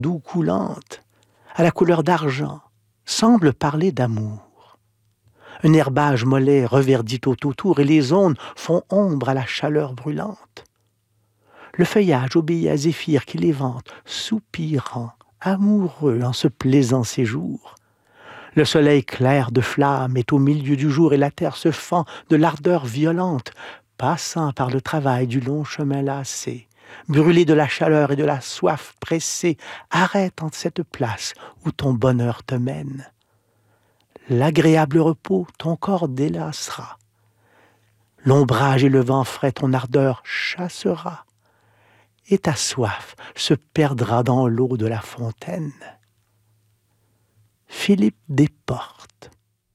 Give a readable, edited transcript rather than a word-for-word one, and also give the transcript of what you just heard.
d'eau coulante, à la couleur d'argent, semble parler d'amour. Un herbage mollet reverdit tout autour et les ondes font ombre à la chaleur brûlante. Le feuillage obéit à Zéphyr qui les vante, soupirant, amoureux en ce plaisant séjour. Le soleil clair de flamme est au milieu du jour et la terre se fend de l'ardeur violente, passant par le travail du long chemin lassé. Brûlé de la chaleur et de la soif pressée, arrête en cette place où ton bonheur te mène. L'agréable repos ton corps délassera. L'ombrage et le vent frais ton ardeur chassera. Et ta soif se perdra dans l'eau de la fontaine. Philippe Desportes.